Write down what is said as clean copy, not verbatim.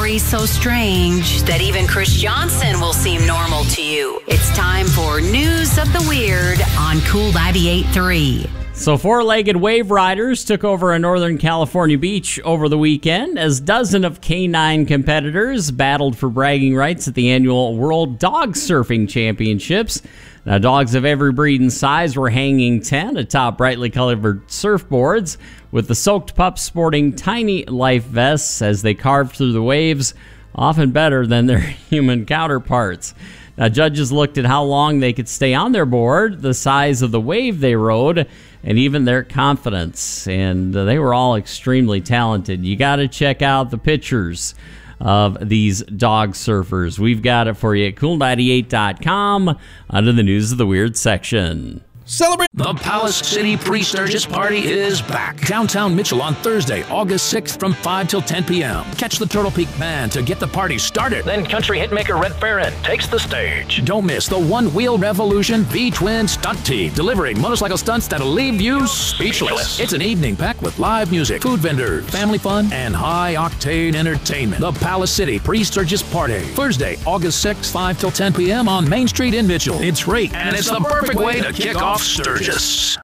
stories so strange that even Chris Johnson will seem normal to you. It's time for News of the Weird on Cool 98.3. So four-legged wave riders took over a Northern California beach over the weekend as dozens of canine competitors battled for bragging rights at the annual World Dog Surfing Championships. Now, dogs of every breed and size were hanging 10 atop brightly colored surfboards, with the soaked pups sporting tiny life vests as they carved through the waves, often better than their human counterparts. Now, judges looked at how long they could stay on their board, the size of the wave they rode, and even their confidence. And they were all extremely talented. You got to check out the pictures of these dog surfers. We've got it for you at cool98.com under the News of the Weird section. Celebrate! The Palace City Pre-Sturgis Party is back. Downtown Mitchell on Thursday, August 6th from 5 till 10 p.m. Catch the Turtle Peak Band to get the party started. Then country hitmaker Red Farron takes the stage. Don't miss the One Wheel Revolution V-Twin Stunt Team, delivering motorcycle stunts that'll leave you speechless. It's an evening packed with live music, food vendors, family fun, and high-octane entertainment. The Palace City Pre-Sturgis Party, Thursday, August 6th, 5 till 10 p.m. on Main Street in Mitchell. It's free, and it's the perfect way to kick off Sturgis.